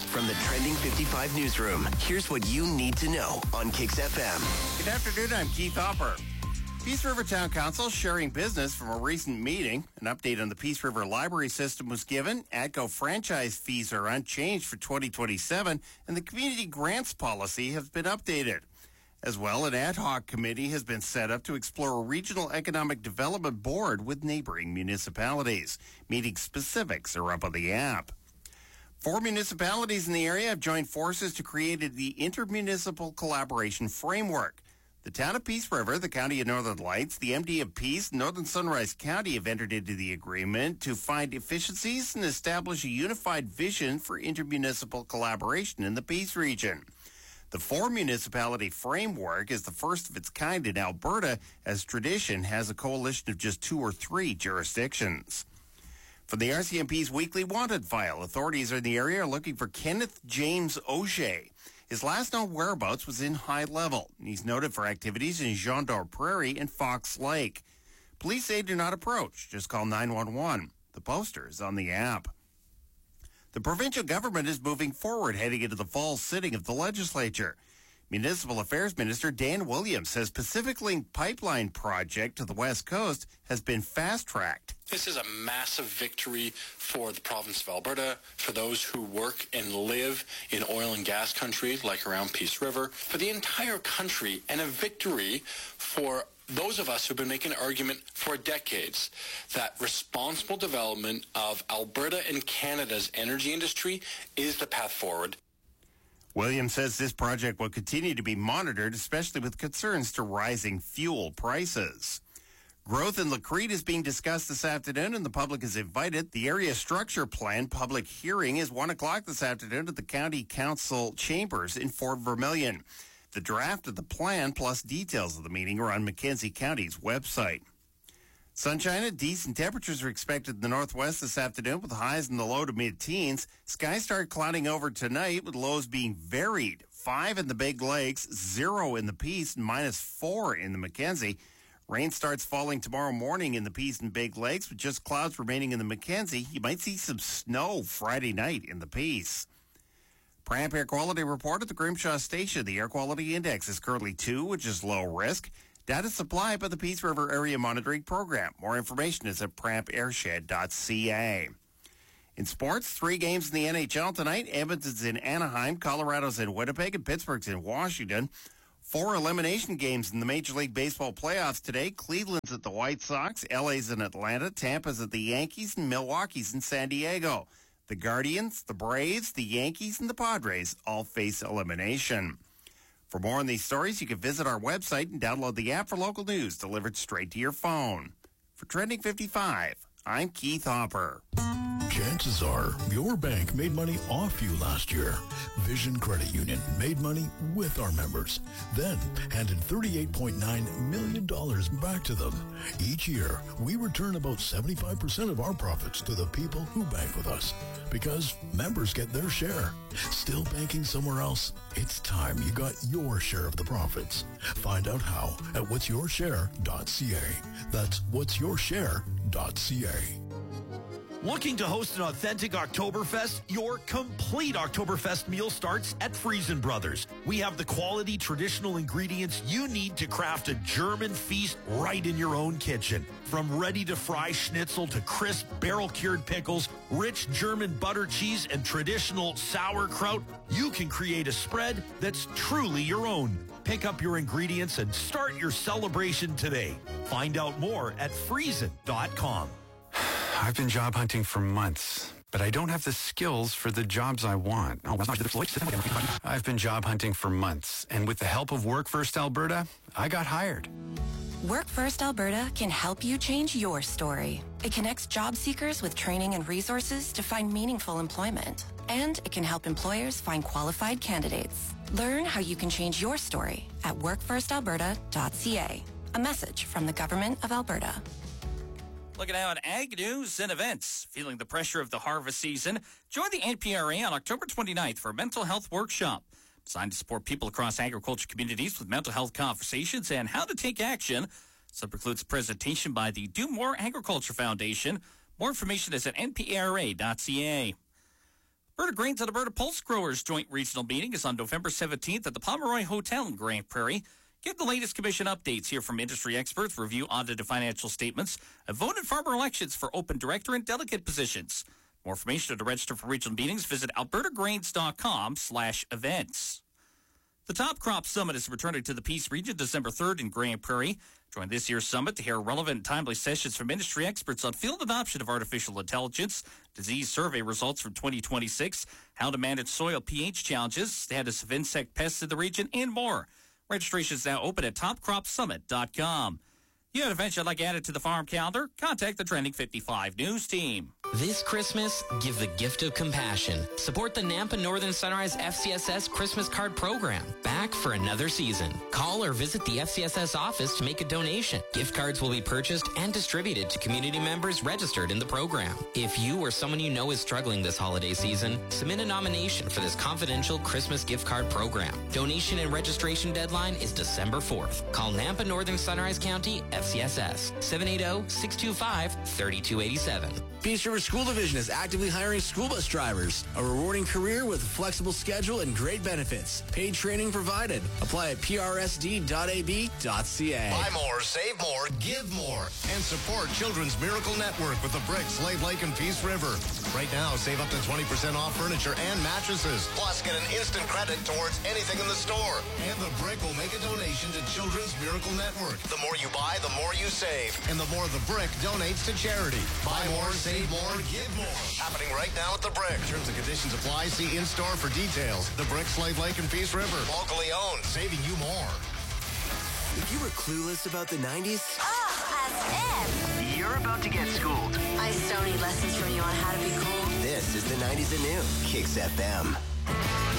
From the Trending 55 newsroom, here's what you need to know on Kicks FM. Good afternoon, I'm Keith Hopper. Peace River Town Council sharing business from a recent meeting. An update on the Peace River Library system was given. ATCO franchise fees are unchanged for 2027, and the community grants policy has been updated. As well, an ad hoc committee has been set up to explore a regional economic development board with neighboring municipalities. Meeting specifics are up on the app. 4 municipalities in the area have joined forces to create the Intermunicipal Collaboration Framework. The town of Peace River, the county of Northern Lights, the MD of Peace, Northern Sunrise County have entered into the agreement to find efficiencies and establish a unified vision for intermunicipal collaboration in the Peace region. The 4-municipality framework is the first of its kind in Alberta, as tradition has a coalition of just 2 or 3 jurisdictions. For the RCMP's weekly wanted file, authorities in the area are looking for Kenneth James Auger. His last known whereabouts was in High Level. He's noted for activities in Jean d'Or Prairie and Fox Lake. Police say do not approach. Just call 911. The poster is on the app. The provincial government is moving forward heading into the fall sitting of the legislature. Municipal Affairs Minister Dan Williams says Pacific Link pipeline project to the West Coast has been fast-tracked. This is a massive victory for the province of Alberta, for those who work and live in oil and gas country like around Peace River, for the entire country, and a victory for those of us who've been making an argument for decades that responsible development of Alberta and Canada's energy industry is the path forward. Williams says this project will continue to be monitored, especially with concerns to rising fuel prices. Growth in Lacrete is being discussed this afternoon, and the public is invited. The area structure plan public hearing is 1 o'clock this afternoon at the County Council chambers in Fort Vermilion. The draft of the plan plus details of the meeting are on Mackenzie County's website. Sunshine and decent temperatures are expected in the northwest this afternoon with highs in the low to mid-teens. Skies start clouding over tonight with lows being varied. 5 in the Big Lakes, 0 in the Peace, and -4 in the Mackenzie. Rain starts falling tomorrow morning in the Peace and Big Lakes with just clouds remaining in the Mackenzie. You might see some snow Friday night in the Peace. Pramp Air Quality Report at the Grimshaw Station. The air quality index is currently 2, which is low risk. Data supplied by the Peace River Area Monitoring Program. More information is at prampairshed.ca. In sports, 3 games in the NHL tonight. Edmonton's in Anaheim, Colorado's in Winnipeg, and Pittsburgh's in Washington. 4 elimination games in the Major League Baseball playoffs today. Cleveland's at the White Sox, LA's in Atlanta, Tampa's at the Yankees, and Milwaukee's in San Diego. The Guardians, the Braves, the Yankees, and the Padres all face elimination. For more on these stories, you can visit our website and download the app for local news delivered straight to your phone. For Trending 55, I'm Keith Hopper. Chances are your bank made money off you last year. Vision Credit Union made money with our members, then handed $38.9 million back to them. Each year, we return about 75% of our profits to the people who bank with us because members get their share. Still banking somewhere else? It's time you got your share of the profits. Find out how at whatsyourshare.ca. That's whatsyourshare.ca. Looking to host an authentic Oktoberfest? Your complete Oktoberfest meal starts at Friesen Brothers. We have the quality traditional ingredients you need to craft a German feast right in your own kitchen. From ready-to-fry schnitzel to crisp barrel-cured pickles, rich German butter cheese, and traditional sauerkraut, you can create a spread that's truly your own. Pick up your ingredients and start your celebration today. Find out more at Friesen.com. I've been job hunting for months, but I don't have the skills for the jobs I want. I've been job hunting for months, and with the help of Work First Alberta, I got hired. Work First Alberta can help you change your story. It connects job seekers with training and resources to find meaningful employment. And it can help employers find qualified candidates. Learn how you can change your story at workfirstalberta.ca. A message from the Government of Alberta. Looking now at ag news and events. Feeling the pressure of the harvest season? Join the NPRA on October 29th for a mental health workshop designed to support people across agriculture communities with mental health conversations and how to take action. This includes a presentation by the Do More Agriculture Foundation. More information is at npra.ca. Alberta Grains and Alberta Pulse Growers joint regional meeting is on November 17th at the Pomeroy Hotel in Grand Prairie. Get the latest commission updates, hear from industry experts, review audited financial statements, and vote in farmer elections for open director and delegate positions. More information to register for regional meetings, visit albertagrains.com/events. The Top Crop Summit is returning to the Peace Region December 3rd in Grand Prairie. Join this year's summit to hear relevant and timely sessions from industry experts on field adoption of artificial intelligence, disease survey results from 2026, how to manage soil pH challenges, status of insect pests in the region, and more. Registration is now open at topcropsummit.com. You have an event you'd like added to the farm calendar? Contact the Trending 55 News team. This Christmas, give the gift of compassion. Support the Nampa Northern Sunrise FCSS Christmas Card Program. Back for another season. Call or visit the FCSS office to make a donation. Gift cards will be purchased and distributed to community members registered in the program. If you or someone you know is struggling this holiday season, submit a nomination for this confidential Christmas gift card program. Donation and registration deadline is December 4th. Call Nampa Northern Sunrise County FCSS 780-625-3287. Peace River School Division is actively hiring school bus drivers. A rewarding career with a flexible schedule and great benefits. Paid training provided. Apply at prsd.ab.ca. Buy more, save more, give more, and support Children's Miracle Network with the Brick, Slave Lake, and Peace River. Right now, save up to 20% off furniture and mattresses. Plus, get an instant credit towards anything in the store. And the Brick will make a donation to Children's Miracle Network. The more you buy, the more you save. And the more the Brick donates to charity. Buy more, save more, give more. Happening right now at the Brick. Terms and conditions apply. See in-store for details. The Brick, Slave Lake, and Peace River. Locally owned. Saving you more. If you were clueless about the 90s, You're about to get schooled. I still need lessons from you on how to be cool. this is the 90s anew. Kicks FM.